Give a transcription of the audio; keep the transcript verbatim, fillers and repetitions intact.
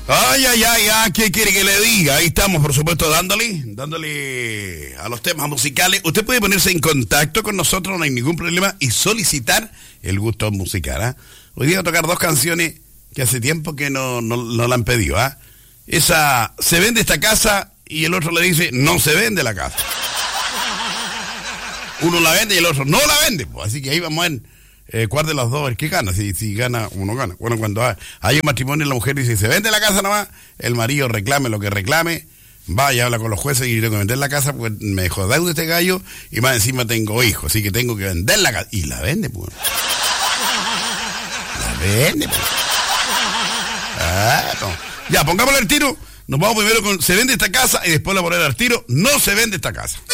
Ay, ay, ay, ay, ¿qué quiere que le diga? Ahí estamos, por supuesto, dándole, dándole a los temas musicales. Usted puede ponerse en contacto con nosotros, no hay ningún problema, y solicitar el gusto musical, ¿ah? ¿eh? Hoy día voy a tocar dos canciones que hace tiempo que no, no, no la han pedido, ¿ah? ¿eh? Esa, se vende esta casa, y el otro le dice, no se vende la casa. Uno la vende y el otro no la vende, pues. Así que ahí vamos en... Eh, ¿Cuál de los dos el que gana? Si, si gana, uno gana. Bueno, cuando hay, hay un matrimonio y la mujer dice, se vende la casa nomás, el marido reclame lo que reclame, va y habla con los jueces y tengo que vender la casa porque me dejó deuda este gallo y más encima tengo hijos, así que tengo que vender la casa. Y la vende, pues. La vende, pues. Ah, no. Ya, pongámosle el tiro. Nos vamos primero con se vende esta casa y después le voy a poner al tiro, no se vende esta casa.